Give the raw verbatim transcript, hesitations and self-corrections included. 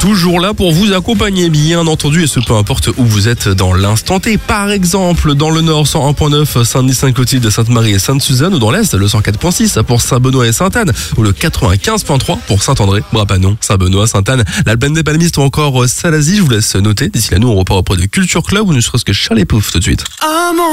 toujours là pour vous accompagner, bien entendu, et ce peu importe où vous êtes dans l'instant T. Par exemple, dans le nord, cent un virgule neuf, Saint-Denis, Sainte-Clotilde, Sainte-Marie et Sainte-Suzanne, ou dans l'est, le cent quatre virgule six pour Saint-Benoît et Sainte-Anne, ou le quatre-vingt-quinze virgule trois pour Saint-André, Brapanon, Saint-Benoît, Sainte-Anne, la Plaine des Palmistes ou encore Salazie. Je vous laisse noter. D'ici là, nous, on repart auprès de Culture Club, ou ne serait-ce que Charlie Pouf tout de suite.